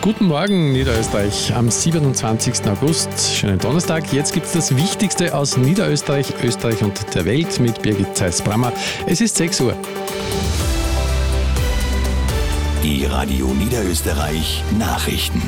Guten Morgen, Niederösterreich, am 27. August. Schönen Donnerstag. Jetzt gibt es das Wichtigste aus Niederösterreich, Österreich und der Welt mit Birgit Zeiss-Brammer. Es ist 6 Uhr. Die Radio Niederösterreich Nachrichten.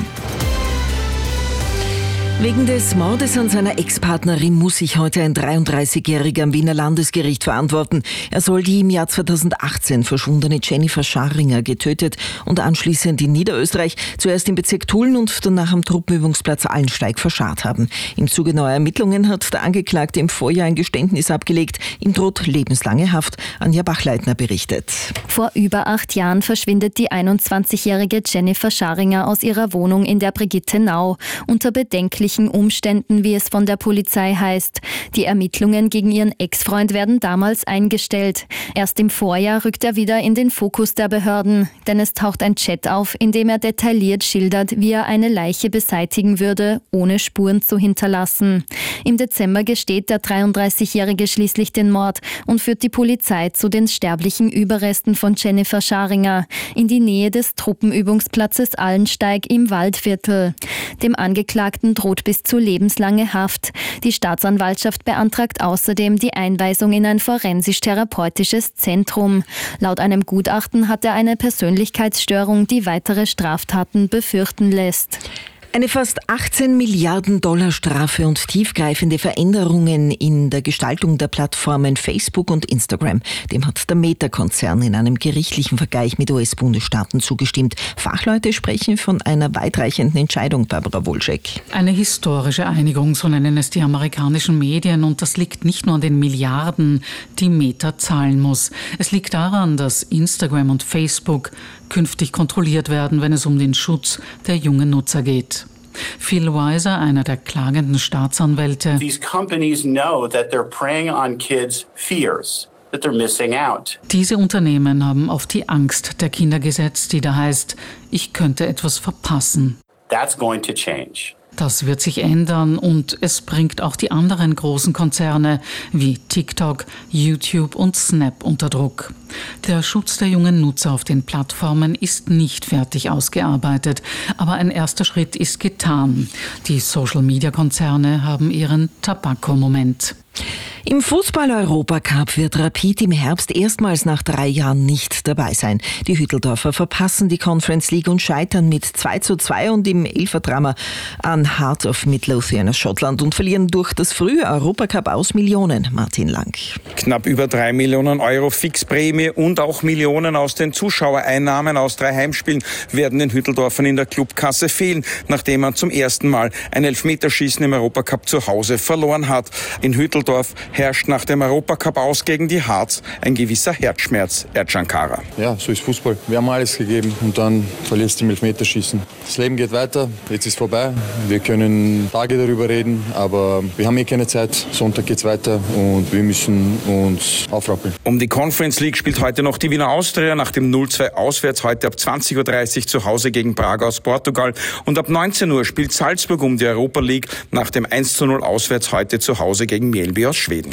Wegen des Mordes an seiner Ex-Partnerin muss sich heute ein 33-Jähriger am Wiener Landesgericht verantworten. Er soll die im Jahr 2018 verschwundene Jennifer Scharinger getötet und anschließend in Niederösterreich zuerst im Bezirk Tulln und danach am Truppenübungsplatz Allensteig verscharrt haben. Im Zuge neuer Ermittlungen hat der Angeklagte im Vorjahr ein Geständnis abgelegt. Ihm droht lebenslange Haft. Anja Bachleitner berichtet. Vor über 8 Jahren verschwindet die 21-jährige Jennifer Scharinger aus ihrer Wohnung in der Brigittenau. Unter bedenklichen Umständen, wie es von der Polizei heißt. Die Ermittlungen gegen ihren Ex-Freund werden damals eingestellt. Erst im Vorjahr rückt er wieder in den Fokus der Behörden, denn es taucht ein Chat auf, in dem er detailliert schildert, wie er eine Leiche beseitigen würde, ohne Spuren zu hinterlassen. Im Dezember gesteht der 33-Jährige schließlich den Mord und führt die Polizei zu den sterblichen Überresten von Jennifer Scharinger in die Nähe des Truppenübungsplatzes Allensteig im Waldviertel. Dem Angeklagten droht bis zu lebenslange Haft. Die Staatsanwaltschaft beantragt außerdem die Einweisung in ein forensisch-therapeutisches Zentrum. Laut einem Gutachten hat er eine Persönlichkeitsstörung, die weitere Straftaten befürchten lässt. Eine fast 18 Milliarden Dollar Strafe und tiefgreifende Veränderungen in der Gestaltung der Plattformen Facebook und Instagram. Dem hat der Meta-Konzern in einem gerichtlichen Vergleich mit US-Bundesstaaten zugestimmt. Fachleute sprechen von einer weitreichenden Entscheidung, Barbara Wolschek. Eine historische Einigung, so nennen es die amerikanischen Medien. Und das liegt nicht nur an den Milliarden, die Meta zahlen muss. Es liegt daran, dass Instagram und Facebook künftig kontrolliert werden, wenn es um den Schutz der jungen Nutzer geht. Phil Weiser, einer der klagenden Staatsanwälte. These companies know that they're preying on kids' fears, that they're missing out. Diese Unternehmen haben auf die Angst der Kinder gesetzt, die da heißt, ich könnte etwas verpassen. That's going to change. Das wird sich ändern und es bringt auch die anderen großen Konzerne wie TikTok, YouTube und Snap unter Druck. Der Schutz der jungen Nutzer auf den Plattformen ist nicht fertig ausgearbeitet, aber ein erster Schritt ist getan. Die Social-Media-Konzerne haben ihren Tabakko-Moment. Im Fußball-Europacup wird Rapid im Herbst erstmals nach 3 Jahren nicht dabei sein. Die Hütteldorfer verpassen die Conference League und scheitern mit 2:2 und im Elferdrama an Heart of Midlothian aus Schottland und verlieren durch das frühe Europacup aus Millionen. Martin Lang. Knapp über 3 Millionen Euro Fixprämie und auch Millionen aus den Zuschauereinnahmen aus 3 Heimspielen werden den Hütteldorfern in der Clubkasse fehlen, nachdem man zum ersten Mal ein Elfmeterschießen im Europacup zu Hause verloren hat. In Hütteldorf herrscht nach dem Europacup aus gegen die Harz ein gewisser Herzschmerz. Erdschan Kara. Ja, so ist Fußball. Wir haben alles gegeben und dann verlierst du im Elfmeterschießen. Das Leben geht weiter, jetzt ist vorbei. Wir können Tage darüber reden, aber wir haben keine Zeit. Sonntag geht's weiter und wir müssen uns aufrappeln. Um die Conference League spielt heute noch die Wiener Austria nach dem 0:2 auswärts heute ab 20:30 Uhr zu Hause gegen Braga aus Portugal und ab 19 Uhr spielt Salzburg um die Europa League nach dem 1:0 auswärts heute zu Hause gegen Mjällby aus Schweden.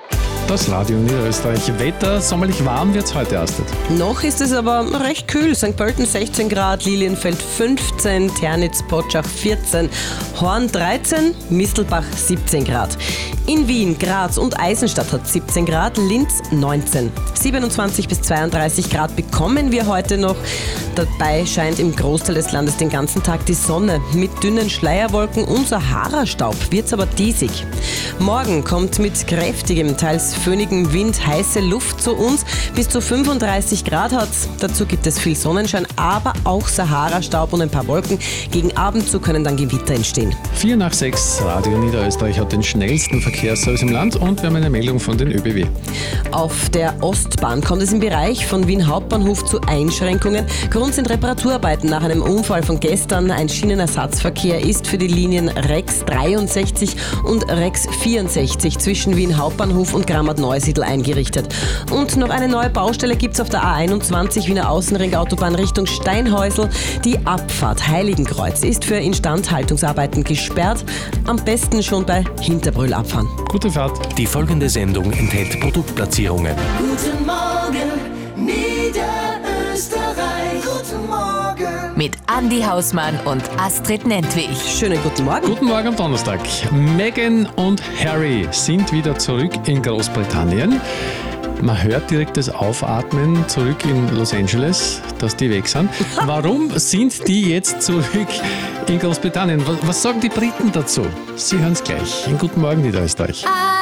Das Radio Niederösterreich. Wetter, sommerlich warm wird es heute erst. Noch ist es aber recht kühl. St. Pölten 16 Grad, Lilienfeld 15, Ternitz, Potschach 14, Horn 13, Mistelbach 17 Grad. In Wien, Graz und Eisenstadt hat 17 Grad, Linz 19. 27 bis 32 Grad bekommen wir heute noch. Dabei scheint im Großteil des Landes den ganzen Tag die Sonne. Mit dünnen Schleierwolken und Sahara-Staub wird es aber diesig. Morgen kommt mit kräftigem, teils föhnigem Wind heiße Luft zu uns. Bis zu 35 Grad hat's. Dazu gibt es viel Sonnenschein, aber auch Sahara-Staub und ein paar Wolken. Gegen Abend zu können dann Gewitter entstehen. 4 nach 6. Radio Niederösterreich hat den schnellsten Verkehrsservice im Land und wir haben eine Meldung von den ÖBW. Auf der Ostbahn kommt es im Bereich von Wien Hauptbahnhof zu Einschränkungen. Grund sind Reparaturarbeiten nach einem Unfall von gestern. Ein Schienenersatzverkehr ist für die Linien Rex 63 und Rex 64 zwischen Wien Hauptbahnhof und Grammat-Neusiedl eingerichtet. Und noch eine neue Baustelle gibt es auf der A21 Wiener Außenringautobahn Richtung Steinhäusl. Die Abfahrt Heiligenkreuz ist für Instandhaltungsarbeiten gesperrt. Am besten schon bei Hinterbrühl abfahren. Gute Fahrt. Die folgende Sendung enthält Produktplatzierungen. Guten Morgen, Niederösterreich. Guten Morgen. mit Andi Hausmann und Astrid Nentwich. Schönen guten Morgen. Guten Morgen am Donnerstag. Meghan und Harry sind wieder zurück in Großbritannien. Man hört direkt das Aufatmen zurück in Los Angeles, dass die weg sind. Warum sind die jetzt zurück in Großbritannien? Was sagen die Briten dazu? Sie hören es gleich. Einen guten Morgen, Niederösterreich.